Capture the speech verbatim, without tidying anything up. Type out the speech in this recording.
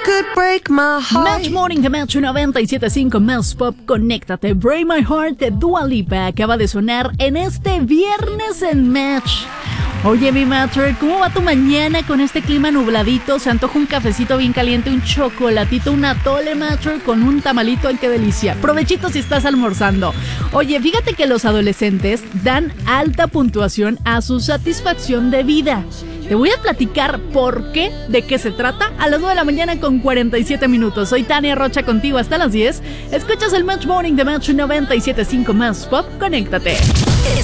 could break my heart. Match Morning de Match noventa y siete punto cinco Más Pop, conéctate. Break My Heart de Dua Lipa acaba de sonar en este viernes en Match. Oye, mi Matcher, ¿cómo va tu mañana con este clima nubladito? Se antoja un cafecito bien caliente, un chocolatito, un atole, Matcher, con un tamalito. ¡Ay, qué delicia! Provechito si estás almorzando. Oye, fíjate que los adolescentes dan alta puntuación a su satisfacción de vida. Te voy a platicar por qué, de qué se trata, a las nueve de la mañana con cuarenta y siete minutos. Soy Tania Rocha contigo hasta las diez. Escuchas el Match Morning de Match noventa y siete punto cinco Más Pop. Conéctate.